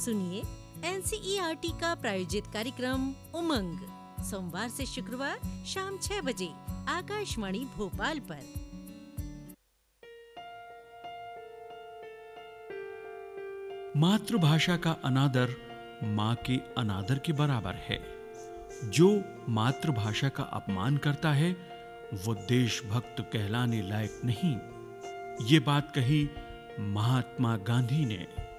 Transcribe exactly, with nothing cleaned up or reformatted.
सुनिए एनसीईआरटी का प्रायोजित कार्यक्रम उमंग, सोमवार से शुक्रवार शाम छह बजे आकाशवाणी भोपाल पर। मातृभाषा का अनादर माँ के अनादर के बराबर है। जो मातृभाषा का अपमान करता है वो देशभक्त कहलाने लायक नहीं। ये बात कही महात्मा गांधी ने।